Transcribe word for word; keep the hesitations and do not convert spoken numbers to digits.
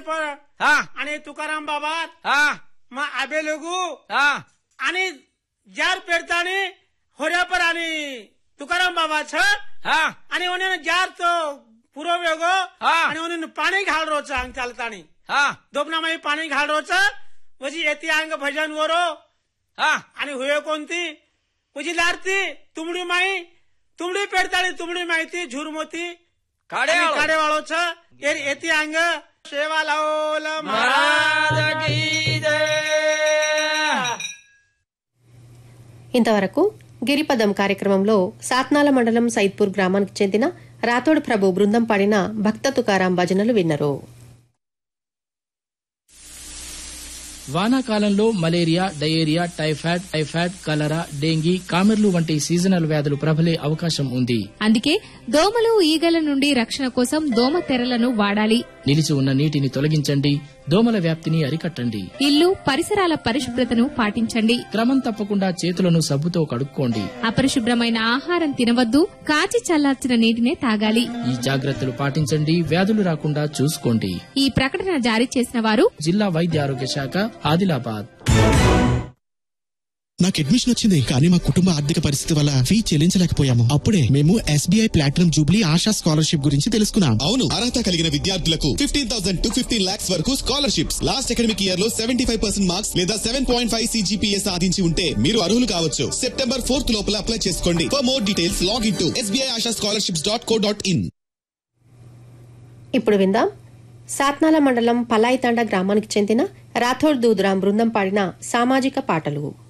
पर आणि तुकाराम बाबा मग आबे लोगू आणि जार पेरतानी होऱ्या पर आणि तुकाराम बाबा छ आणि उन्हें जार तो पूर्व वेगो आणि उन्हें पाणी घाल रोच अंग चालतानी दोपना माई पाणी घाल रोच वजी येती अंग भजन वरो आणि हुए कोणती वजी लारती तुमडी माई तुमडी पेडताळी तुमडी माहिती झुरमोती काडे काडे वाळो छ येती अंग सेवा लावोल महाराज की जय. ఇంతవరకు గిరిపదం కార్యక్రమంలో సాత్నాల మండలం సైద్పూర్ గ్రామానికి చెందిన రాథోడ్ ప్రభు బృందం పాడిన భక్త తుకారాం భజనలు విన్నరు. వానాకాలంలో మలేరియా, డయేరియా, టైఫాయిడ్ టైఫాయిడ్ కలరా, డెంగీ, కామెర్లు వంటి సీజనల్ వ్యాధులు ప్రబలే అవకాశం ఉంది. అందుకే దోమలు, ఈగల నుండి రక్షణ కోసం దోమ తెరలను వాడాలి. నిలిచి ఉన్న నీటిని తొలగించండి. దోమల వ్యాప్తిని అరికట్టండి. ఇల్లు, పరిసరాల పరిశుభ్రతను పాటించండి. క్రమం తప్పకుండా చేతులను సబ్బుతో కడుక్కోండి. అపరిశుభ్రమైన ఆహారం తినవద్దు. కాచి చల్లార్చిన నీటినే తాగాలి. ఈ జాగ్రత్తలు పాటించండి. వ్యాధులు రాకుండా చూసుకోండి. ఈ ప్రకటన జారీ చేసిన వారు జిల్లా వైద్య ఆరోగ్య శాఖ, ఆదిలాబాద్. నాకు అడ్మిషన్ వచ్చింది, కానీ మా కుటుంబ ఆర్థిక పరిస్థితి వల్ల ఫీ చెల్లించలేకపోయాము. అప్పుడే మేము SBI platinum Jubilee ASHA scholarship గురించి తెలుసుకున్నాం. అవును, అర్హత కలిగిన విద్యార్థులకు fifteen thousand to fifteen lakhs వరకు స్కాలర్షిప్స్. లాస్ట్ అకాడమిక్ ఇయర్ లో సెవెంటీ ఫైవ్ పర్సెంట్ మార్క్స్ లేదా సెవెన్ పాయింట్ ఫైవ్ సిజిపిఏ సాధించి ఉంటే మీరు అర్హులు కావచ్చు. సెప్టెంబర్ ఫోర్త్ లోపల అప్లై చేసుకోండి. For more details log in to SBI ASHA scholarships dot co dot in. ఇప్పుడు విందాం సాత్నాల మండలం పలాయితాండ గ్రామానికి చెందిన రాథోడ్ దూద్రాం బృందం పాడిన సామాజిక పాటలు.